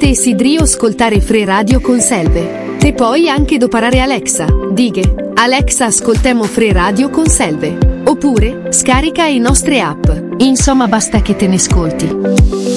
desideri ascoltare Free Radio con Selve. Te puoi anche doparare Alexa. Dighe: Alexa, ascoltemo Free Radio con Selve. Oppure scarica le nostre app. Insomma, basta che te ne ascolti.